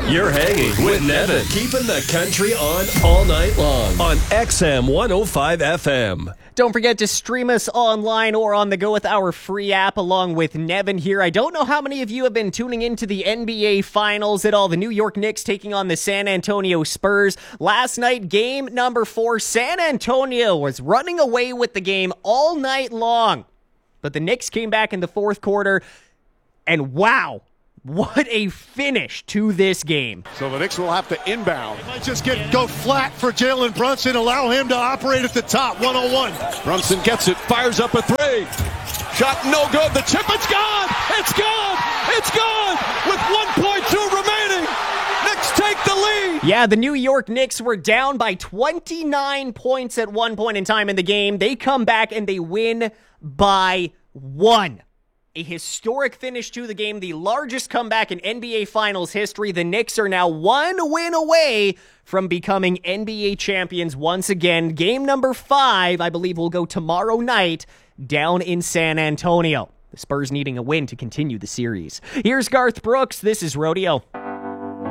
You're hanging with Nevin, keeping the country on all night long on XM 105 FM. Don't forget to stream us online or on the go with our free app along with Nevin here. I don't know how many of you have been tuning into the NBA Finals at all. The New York Knicks taking on the San Antonio Spurs. Last night, game number 4, San Antonio was running away with the game all night long. But the Knicks came back in the fourth quarter, and wow, what a finish to this game. So the Knicks will have to inbound. It might just go flat for Jalen Brunson, allow him to operate at the top, 101. Brunson gets it, fires up a three. Shot no good, the tip, it's gone! It's gone! It's gone! With 1.2 remaining, Knicks take the lead! Yeah, the New York Knicks were down by 29 points at one point in time in the game. They come back and they win by 1. A historic finish to the game, the largest comeback in NBA Finals history. The Knicks are now 1 win away from becoming NBA champions once again. Game number 5, I believe, will go tomorrow night down in San Antonio. The Spurs needing a win to continue the series. Here's Garth Brooks. This is Rodeo.